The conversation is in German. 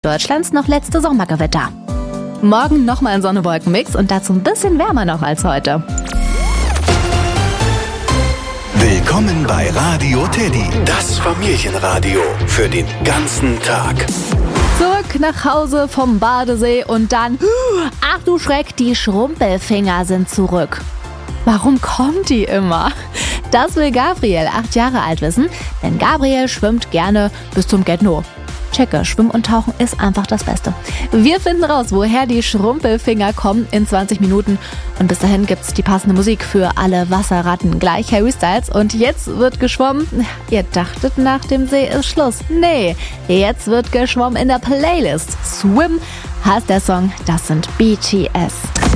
Deutschlands noch letzte Sommergewitter. Morgen nochmal ein Sonne-Wolken-Mix und dazu ein bisschen wärmer noch als heute. Willkommen bei Radio Teddy, das Familienradio für den ganzen Tag. Zurück nach Hause vom Badesee und dann, ach du Schreck, die Schrumpelfinger sind zurück. Warum kommen die immer? Das will Gabriel, 8 Jahre alt, wissen, denn Gabriel schwimmt gerne bis zum Get-No. Checke, Schwimmen und Tauchen ist einfach das Beste. Wir finden raus, woher die Schrumpelfinger kommen in 20 Minuten. Und bis dahin gibt's die passende Musik für alle Wasserratten. Gleich Harry Styles. Und jetzt wird geschwommen. Ihr dachtet, nach dem See ist Schluss. Nee, jetzt wird geschwommen in der Playlist. Swim heißt der Song. Das sind BTS.